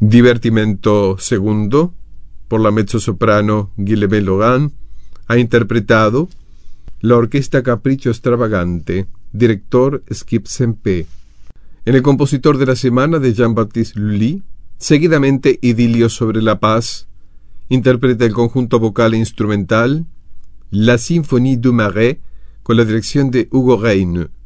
Divertimento segundo, por la mezzosoprano Guillemette Laurent, ha interpretado la Orquesta Capricho Extravagante, director Skip Sempé. En el compositor de la semana de Jean-Baptiste Lully, seguidamente Idilio sobre la paz, interpreta el conjunto vocal e instrumental La Symphonie du Marais con la dirección de Hugo Reine.